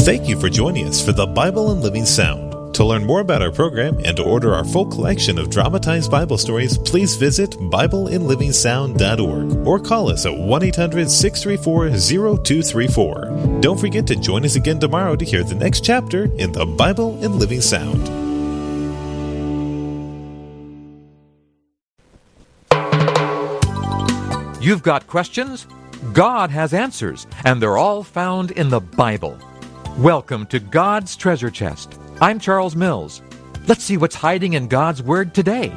Thank you for joining us for the Bible in Living Sound. To learn more about our program and to order our full collection of dramatized Bible stories, please visit BibleInLivingSound.org or call us at 1-800-634-0234. Don't forget to join us again tomorrow to hear the next chapter in the Bible in Living Sound. You've got questions? God has answers, and they're all found in the Bible. Welcome to God's Treasure Chest. I'm Charles Mills. Let's see what's hiding in God's Word today.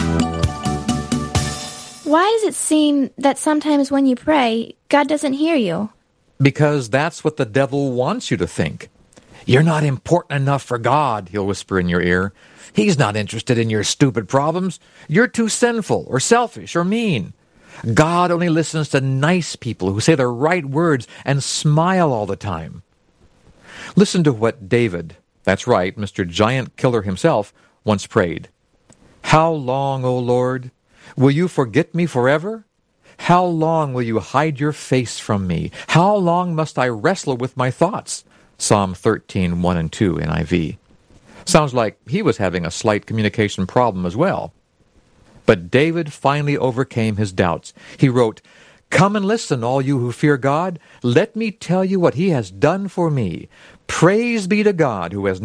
Why does it seem that sometimes when you pray, God doesn't hear you? Because that's what the devil wants you to think. You're not important enough for God, he'll whisper in your ear. He's not interested in your stupid problems. You're too sinful or selfish or mean. God only listens to nice people who say the right words and smile all the time. Listen to what David, that's right, Mr. Giant Killer himself, once prayed. How long, O Lord, will you forget me forever? How long will you hide your face from me? How long must I wrestle with my thoughts? Psalm 13, 1 and 2, NIV. Sounds like he was having a slight communication problem as well. But David finally overcame his doubts. He wrote, "Come and listen, all you who fear God. Let me tell you what he has done for me. Praise be to God who has